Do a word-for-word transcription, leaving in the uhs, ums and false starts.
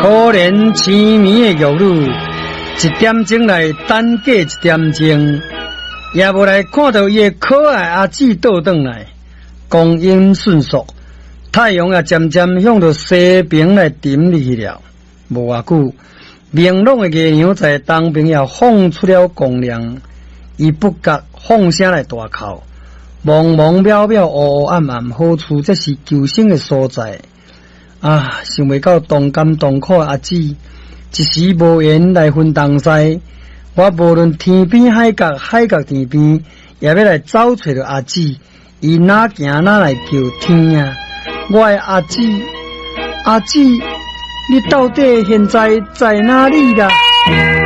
可怜凄迷的玉女，一点钟来等过一点钟，也无来看到伊的可爱阿姊倒转来。光阴迅速，太阳也渐渐向着西边来沉入去了。无偌久，明朗的月亮在东边也放出了光亮，伊不觉放声来大哭。茫茫渺渺，黑黑暗暗，好处这是求生的所在。啊，想袂到同甘同苦的阿姊，一时无缘来分东西。我无论天边海角，海角天边，也要来找找着阿姊。伊哪行哪来叫天啊！我的阿姊，阿姊，你到底现在在哪里啦？